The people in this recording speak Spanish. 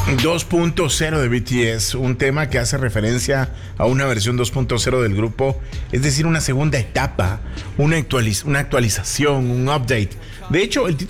2.0 de BTS, un tema que hace referencia a una versión 2.0 del grupo, es decir, una segunda etapa, una actualización, un update. De hecho, el título